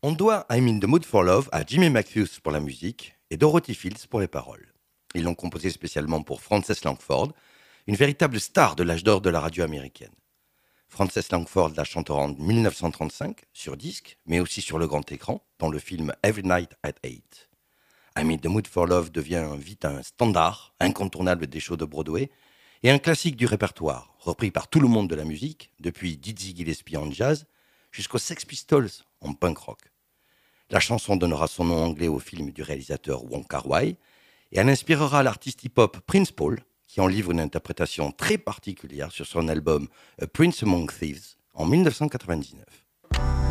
On doit I'm in the Mood for Love à Jimmy Matthews pour la musique et Dorothy Fields pour les paroles. Ils l'ont composé spécialement pour Frances Langford, une véritable star de l'âge d'or de la radio américaine. Frances Langford la chantera en 1935 sur disque, mais aussi sur le grand écran, dans le film Every Night at Eight. I'm in the Mood for Love devient vite un standard incontournable des shows de Broadway et un classique du répertoire, repris par tout le monde de la musique, depuis Dizzy Gillespie en jazz jusqu'aux Sex Pistols en punk rock. La chanson donnera son nom anglais au film du réalisateur Wong Kar-wai et elle inspirera l'artiste hip-hop Prince Paul, qui en livre une interprétation très particulière sur son album A Prince Among Thieves en 1999.